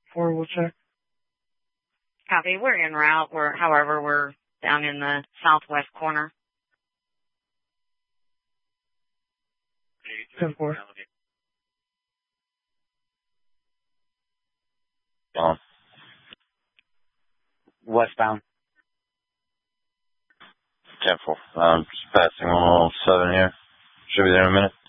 4, we'll check. Copy. We're en route. However, we're down in the southwest corner. 10-4. Westbound. 10-4. Just passing on 7 here. Should be there in a minute.